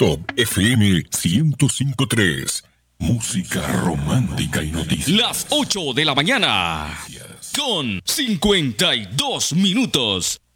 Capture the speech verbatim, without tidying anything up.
Top F M ciento cinco punto tres. Música romántica y noticias. Las ocho de la mañana. Con cincuenta y dos minutos.